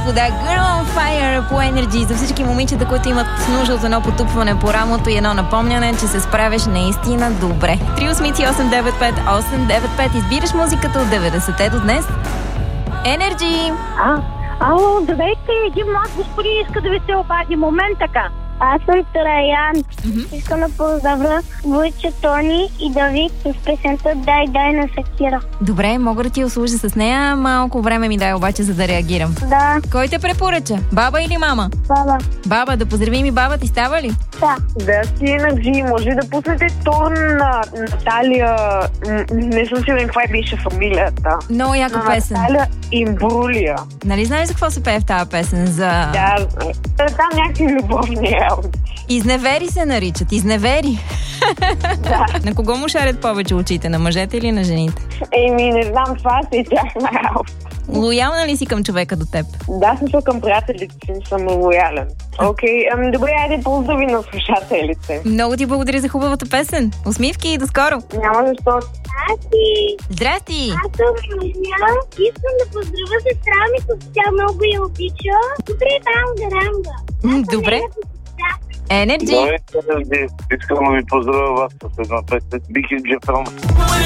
господа, Girl on Fire по Energy за всички момичета, които имат нужда от едно потупване по рамото и едно напомняне, че се справяш наистина добре. 383-895-895. Избираш музиката от 90-те до днес. Energy! Ало, здравейте, един млад господин иска да ви се обади. Момент така. Аз съм Траян. Искам да поздравя Войче, Тони и Давид с песента Дай на Шакира. Добре, мога да ти услужа с нея. Малко време ми дай обаче, за да реагирам. Да. Кой те препоръча? Баба или мама? Баба. Баба, да поздравим и баба ти, става ли? Да. Здрасти, Energy. Може да пуснете Тон на Наталия. Не съм сигурен каква беше фамилията. Много яка песен. Наталия Имбрулия. Нали знаеш за какво се пее в тази песен? За... Да, там някакви любовни работи. Изневери се наричат. Изневери. Да. На кого му шарят повече очите? На мъжете или на жените? Не знам, това си тяхна работа. Лоялна ли си към човека до теб? Да, съм към приятелите си, съм лоялен. Окей, добре, айде поздрави на слушателите. Много ти благодаря за хубавата песен. Усмивки и до скоро. Няма защо. Здрасти! Аз съм Мишня. Искам да поздравя сестра ми, защото тя много я обича. Добре, ранга. Добре. Energy! Здравейте, искам да ви поздравя вас с една песен. Бих и Джефрон.